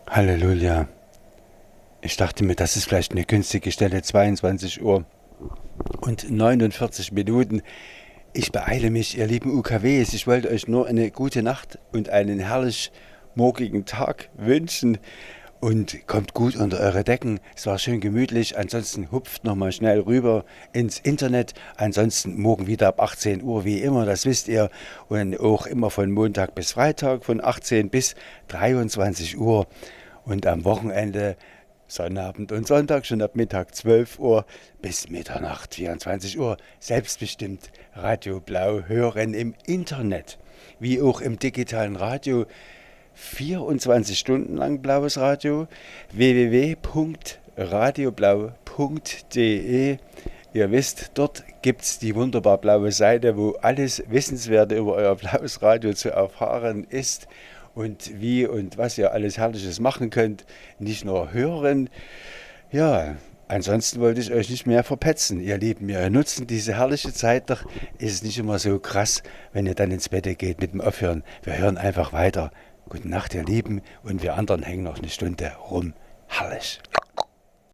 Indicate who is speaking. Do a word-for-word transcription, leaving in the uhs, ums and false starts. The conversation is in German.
Speaker 1: Halleluja. Ich dachte mir, das ist vielleicht eine günstige Stelle, zweiundzwanzig Uhr und neunundvierzig Minuten. Ich beeile mich, ihr lieben U K Ws. Ich wollte euch nur eine gute Nacht und einen herrlich morgigen Tag wünschen. Und kommt gut unter eure Decken. Es war schön gemütlich. Ansonsten hupft nochmal schnell rüber ins Internet. Ansonsten morgen wieder ab achtzehn Uhr, wie immer, das wisst ihr. Und auch immer von Montag bis Freitag von achtzehn bis dreiundzwanzig Uhr. Und am Wochenende, Sonnabend und Sonntag, schon ab Mittag zwölf Uhr bis Mitternacht vierundzwanzig Uhr. Selbstbestimmt Radio Blau hören im Internet, wie auch im digitalen Radio. vierundzwanzig Stunden lang blaues Radio. w w w punkt radioblau punkt de. Ihr wisst, dort gibt es die wunderbar blaue Seite, wo alles Wissenswerte über euer blaues Radio zu erfahren ist und wie und was ihr alles Herrliches machen könnt. Nicht nur hören. Ja, ansonsten wollte ich euch nicht mehr verpetzen, ihr Lieben. Wir nutzen diese herrliche Zeit, doch ist es nicht immer so krass, wenn ihr dann ins Bett geht mit dem Aufhören. Wir hören einfach weiter. Gute Nacht, ihr Lieben, und wir anderen hängen noch eine Stunde rum. Herrlich.